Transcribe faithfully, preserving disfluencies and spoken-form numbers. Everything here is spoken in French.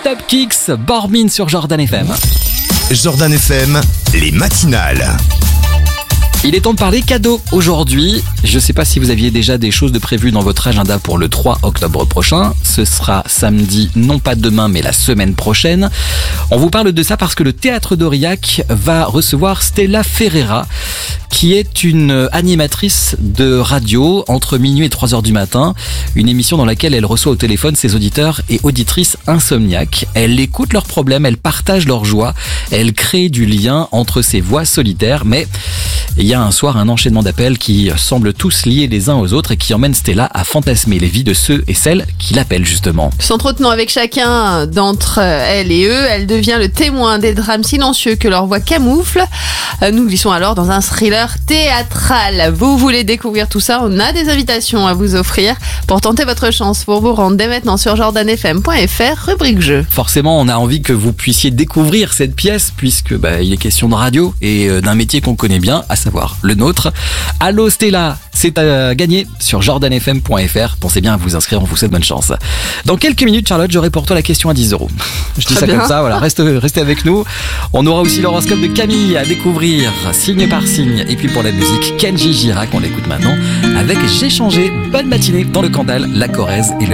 Top Kicks, Bormin sur Jordan F M. Jordan F M, les matinales. Il est temps de parler cadeaux aujourd'hui. Je ne sais pas si vous aviez déjà des choses de prévues dans votre agenda pour le trois octobre prochain. Ce sera samedi, non pas demain, mais la semaine prochaine. On vous parle de ça parce que le Théâtre d'Aurillac va recevoir Stella Ferreira, qui est une animatrice de radio entre minuit et trois heures du matin. Une émission dans laquelle elle reçoit au téléphone ses auditeurs et auditrices insomniaques. Elle écoute leurs problèmes, elle partage leur joie, elle crée du lien entre ces voix solitaires, mais il y a un soir un enchaînement d'appels qui semblent tous liés les uns aux autres et qui emmène Stella à fantasmer les vies de ceux et celles qui l'appellent justement. S'entretenant avec chacun d'entre elle et eux, elle devient le témoin des drames silencieux que leur voix camoufle. Nous glissons alors dans un thriller théâtral. Vous voulez découvrir tout ça? On a des invitations à vous offrir pour tenter votre chance. Pour vous rendre dès maintenant sur jordan f m point f r, rubrique jeu. Forcément, on a envie que vous puissiez découvrir cette pièce puisque bah, il est question de radio et euh, d'un métier qu'on connaît bien, à savoir le nôtre. Allô Stella, c'est à gagner sur jordan f m point f r. Pensez bien à vous inscrire, on vous souhaite bonne chance. Dans quelques minutes, Charlotte, j'aurai pour toi la question à dix euros. Je dis Très ça bien. comme ça, voilà, reste, restez avec nous. On aura aussi l'horoscope de Camille à découvrir, signe par signe. Et puis pour la musique, Kenji Girac, on l'écoute maintenant avec J'ai changé. Bonne matinée dans le Cantal, la Corrèze et le